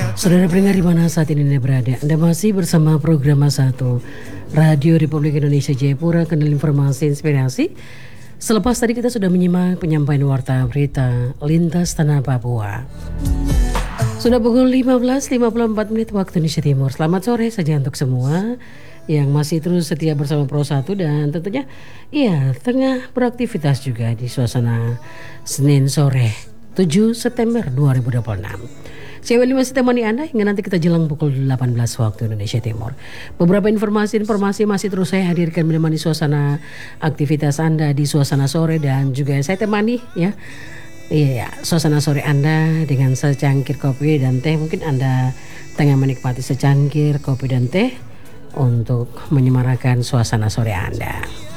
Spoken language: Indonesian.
Saudara pendengar di mana saat ini Anda berada, Anda masih bersama program Satu Radio Republik Indonesia Jayapura, kanal informasi inspirasi. Selepas tadi kita sudah menyimak penyampaian warta berita lintas tanah Papua. Sudah pukul 15.54 menit waktu Indonesia Timur. Selamat sore saja untuk semua yang masih terus setia bersama Pro 1 dan tentunya tengah beraktivitas juga di suasana Senin sore 7 September 2026. Saya Weli masih temani Anda hingga nanti kita jelang pukul 18 waktu Indonesia Timur. Beberapa informasi masih terus saya hadirkan menemani suasana aktivitas Anda di suasana sore, dan juga saya temani suasana sore Anda dengan secangkir kopi dan teh. Mungkin Anda tengah menikmati secangkir kopi dan teh untuk menyemarakan suasana sore Anda.